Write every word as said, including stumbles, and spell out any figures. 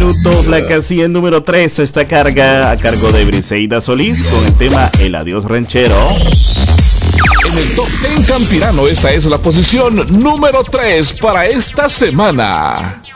minutos. La casilla número tres está carga a cargo de Briseida Solís con el tema El Adiós Ranchero. En el Top diez Campirano, esta es la posición número tres para esta semana.